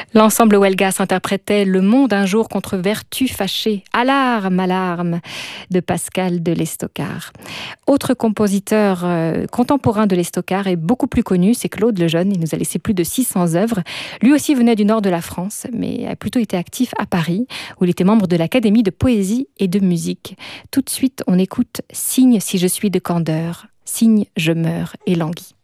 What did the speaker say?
L'ensemble Huelgas interprétait Le monde un jour contre vertu fâchée, alarme de Pascal de l'Estocard. Autre compositeur contemporain de l'Estocard et beaucoup plus connu, c'est Claude Lejeune. Il nous a laissé plus de 600 œuvres. Lui aussi venait du nord de la France, mais a plutôt été actif à Paris, où il était membre de l'Académie de poésie et de musique. Tout de suite, on écoute Signe si je suis de candeur, signe je meurs et languis.